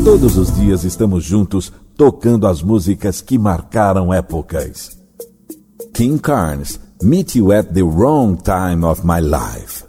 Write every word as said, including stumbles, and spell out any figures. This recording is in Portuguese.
Todos os dias estamos juntos, tocando as músicas que marcaram épocas. King Carnes, Meet You at the Wrong Time of My Life.